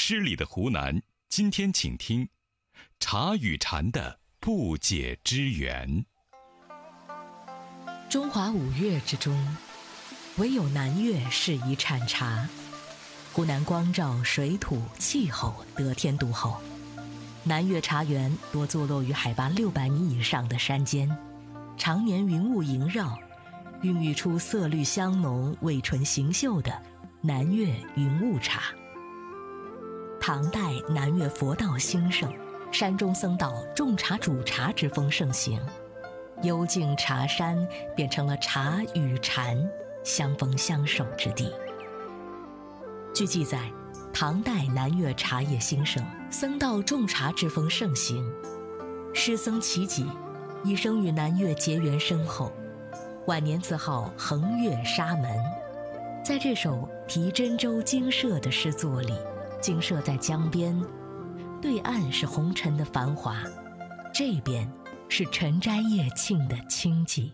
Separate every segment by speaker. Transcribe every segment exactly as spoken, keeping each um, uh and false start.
Speaker 1: 诗里的湖南，今天请听茶与禅的不解之缘。
Speaker 2: 中华五岳之中，唯有南岳适宜产茶。湖南光照，水土气候得天独厚，南岳茶园多坐落于海拔六百米以上的山间，常年云雾萦绕，孕育出色绿香浓、味醇行秀的南岳云雾茶。唐代南岳佛道兴盛，山中僧道种茶煮茶之风盛行，幽静茶山变成了茶与禅相逢相守之地。据记载，唐代南岳茶叶兴盛，僧道种茶之风盛行，师僧齐己一生与南岳结缘深厚，晚年自号衡岳沙门。在这首题真州精舍的诗作里，精舍在江边，对岸是红尘的繁华，这边是晨斋夜庆的清寂。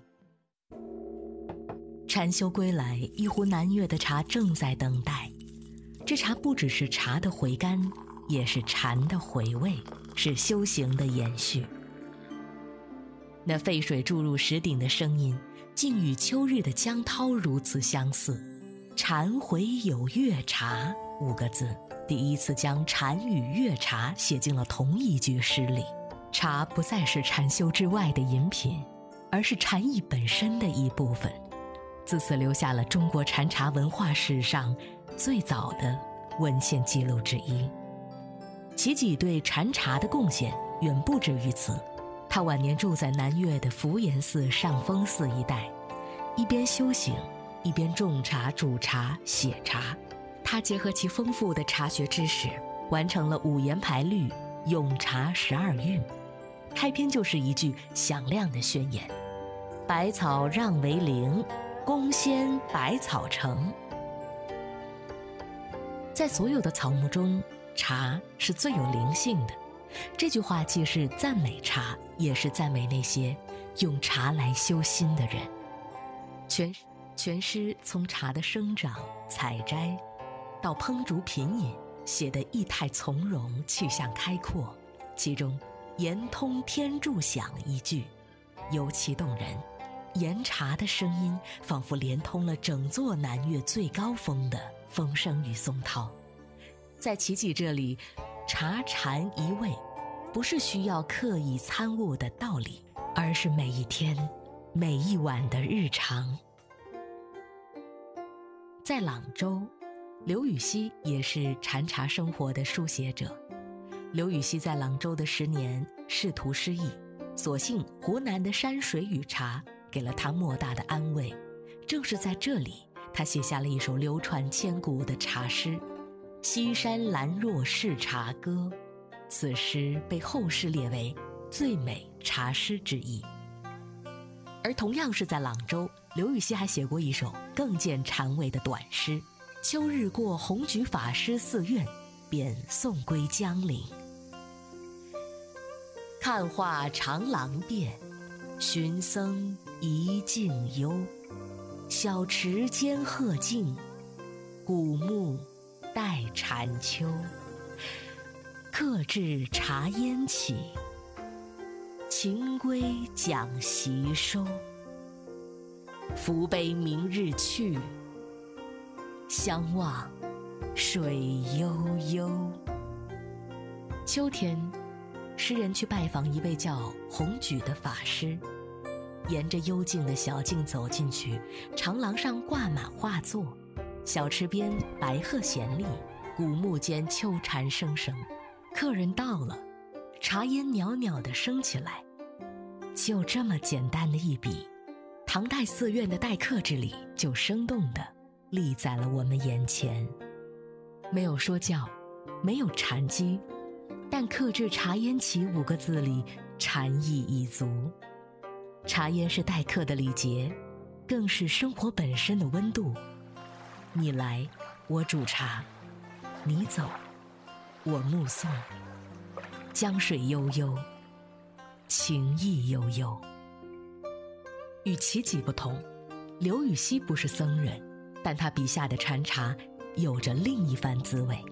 Speaker 2: 禅修归来，一壶南岳的茶正在等待。这茶不只是茶的回甘，也是禅的回味，是修行的延续。那沸水注入石鼎的声音，竟与秋日的江涛如此相似。禅回有月茶五个字，第一次将禅与月茶写进了同一句诗里。茶不再是禅修之外的饮品，而是禅意本身的一部分，自此留下了中国禅茶文化史上最早的文献记录之一。齐己对禅茶的贡献远不止于此，他晚年住在南岳的福岩寺、上峰寺一带，一边修行，一边种茶、煮茶、写茶。他结合其丰富的茶学知识，完成了五言排律、咏茶十二韵。开篇就是一句响亮的宣言：百草让为灵，功先百草成。在所有的草木中，茶是最有灵性的。这句话既是赞美茶，也是赞美那些用茶来修心的人。全全诗从茶的生长、采摘到烹煮品饮，写得意态从容，气象开阔。其中言通天柱响一句尤其动人，言茶的声音仿佛连通了整座南岳最高峰的风声与松涛。在齐己这里，茶禅一味不是需要刻意参悟的道理，而是每一天每一晚的日常。在朗州，刘禹锡也是禅茶生活的书写者。刘禹锡在朗州的十年仕途失意，所幸湖南的山水与茶给了他莫大的安慰。正是在这里，他写下了一首流传千古的茶诗《西山兰若是茶歌》，此诗被后世列为最美茶诗之一。而同样是在朗州，刘禹锡还写过一首更见禅味的短诗：秋日过红举法师寺院，便送归江陵。看画长廊遍，寻僧一径幽。小池间鹤静，古木待禅秋。客至茶烟起，秦归讲习收。福杯明日去，相望水悠悠。秋天，诗人去拜访一位叫弘举的法师，沿着幽静的小径走进去，长廊上挂满画作，小池边白鹤闲立，古木间秋蝉声声。客人到了，茶烟袅袅地升起来。就这么简单的一笔，唐代寺院的待客之礼就生动地立在了我们眼前。没有说教，没有禅机，但克制茶烟起五个字里禅意已足。茶烟是待客的礼节，更是生活本身的温度。你来，我煮茶；你走，我目送。江水悠悠，情意悠悠。与齐己不同，刘禹锡不是僧人，但他笔下的禅茶有着另一番滋味。